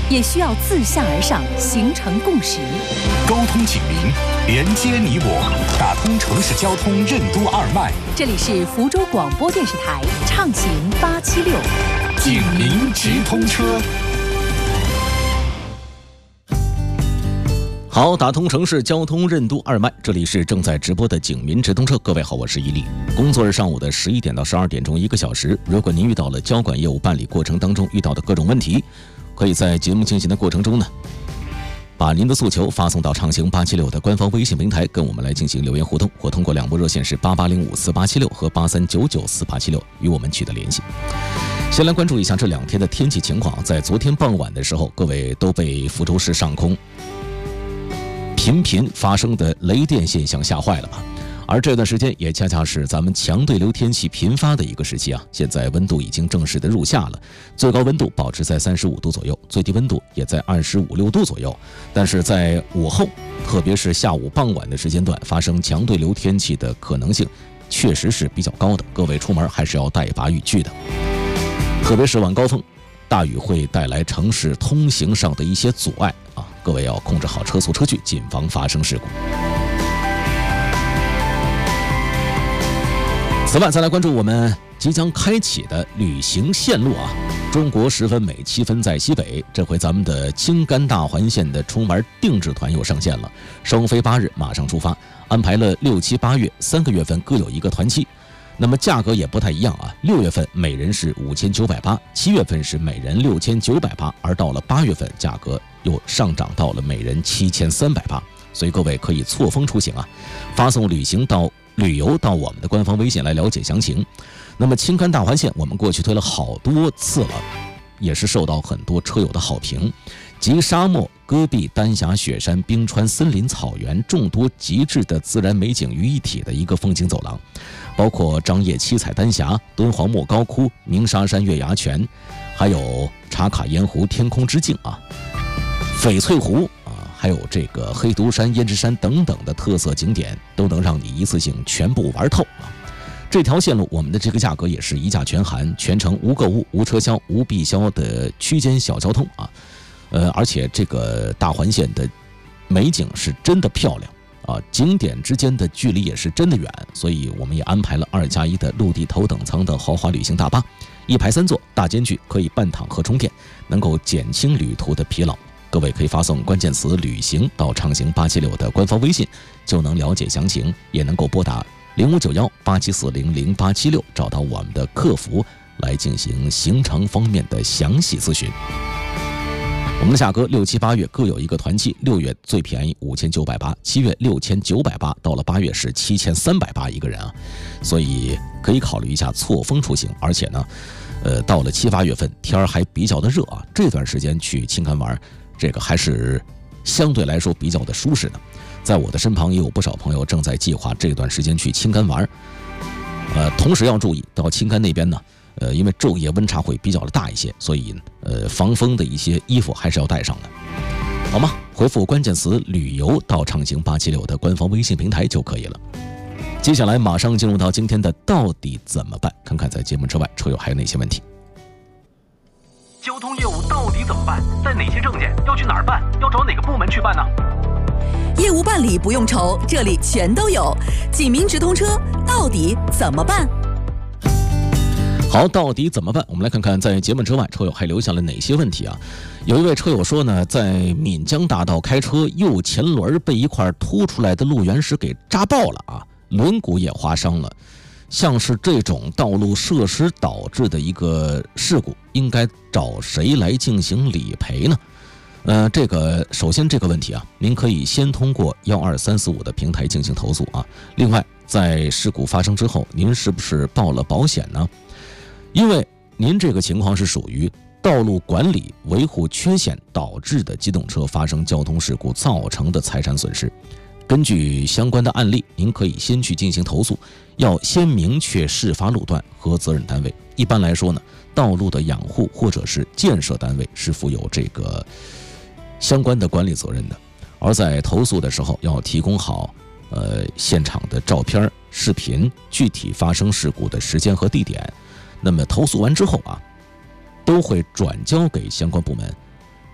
也需要自下而上形成共识。 沟通警民，连接你我，打通城市交通任督二脉。 这里是福州广播电视台畅行876， 警民直通车。 好，打通城市交通任督二脉，这里是正在直播的警民直通车。各位好，我是伊利。工作日上午的11点到12点钟1个小时，如果您遇到了交管业务办理过程当中遇到的各种问题，可以在节目进行的过程中呢，把您的诉求发送到畅行876的官方微信平台，跟我们来进行留言互动，或通过两部热线是88054876和83994876与我们取得联系。先来关注一下这2天的天气情况。在昨天傍晚的时候，各位都被福州市上空频频发生的雷电现象吓坏了吧？而这段时间也恰恰是咱们强对流天气频发的一个时期啊。现在温度已经正式的入夏了，最高温度保持在35度左右，最低温度也在25、6度左右。但是在午后，特别是下午傍晚的时间段，发生强对流天气的可能性确实是比较高的，各位出门还是要带把雨具的。特别是晚高峰，大雨会带来城市通行上的一些阻碍啊，各位要控制好车速车距，谨防发生事故。此外，再来关注我们即将开启的旅行线路啊。中国10分美7分在西北，这回咱们的青甘大环线的出门定制团又上线了，双飞8日马上出发，安排了6、7、8月3个月份各有一个团期。那么价格也不太一样啊，6月份每人是5980，7月份是每人6980，而到了8月份价格又上涨到了每人7380，所以各位可以错峰出行啊，发送旅游到我们的官方微信来了解详情。那么青甘大环线我们过去推了好多次了，也是受到很多车友的好评，集沙漠、戈壁、丹霞、雪山、冰川、森林、草原众多极致的自然美景于一体的一个风景走廊，包括张掖七彩丹霞、敦煌莫高窟、鸣沙山月牙泉，还有茶卡盐湖天空之镜啊、翡翠湖还有这个黑毒山、胭脂山等等的特色景点，都能让你一次性全部玩透啊！这条线路我们的这个价格也是一价全含，全程无购物、无车厢、无必销的区间小交通啊。而且这个大环线的美景是真的漂亮啊，景点之间的距离也是真的远，所以我们也安排了2+1的陆地头等舱的豪华旅行大巴，1排3座，大间距，可以半躺和充电，能够减轻旅途的疲劳。各位可以发送关键词旅行到畅行876的官方微信，就能了解详情，也能够拨打059187400876找到我们的客服来进行行程方面的详细咨询。我们的价格6、7、8月各有一个团期，6月最便宜5980，7月6980，到了8月是7380一个人啊，所以可以考虑一下错峰出行。而且呢，到了7、8月份天儿还比较的热啊，这段时间去青甘玩，这个还是相对来说比较的舒适的。在我的身旁也有不少朋友正在计划这段时间去青甘玩，同时要注意到青甘那边呢，因为昼夜温差会比较的大一些，所以防风的一些衣服还是要带上的，好吗？回复关键词旅游到畅行876的官方微信平台就可以了。接下来马上进入到今天的到底怎么办，看看在节目之外车友还有哪些问题。 交通业务到底怎么办？在哪些证件？要去哪儿办？要找哪个部门去办呢？ 业务办理不用愁，这里全都有。警民直通车到底怎么办？ 好，到底怎么办？我们来看看在节目之外车友还留下了哪些问题啊。有一位车友说呢，在闽江大道开车，右前轮被一块凸出来的路缘石给扎爆了啊，轮毂也划伤了。像是这种道路设施导致的一个事故，应该找谁来进行理赔呢？首先这个问题啊，您可以先通过12345的平台进行投诉啊。另外，在事故发生之后，您是不是报了保险呢？因为您这个情况是属于道路管理维护缺陷导致的机动车发生交通事故造成的财产损失。根据相关的案例，您可以先去进行投诉，要先明确事发路段和责任单位。一般来说呢，道路的养护或者是建设单位是负有这个相关的管理责任的。而在投诉的时候，要提供好现场的照片、视频，具体发生事故的时间和地点。那么投诉完之后啊，都会转交给相关部门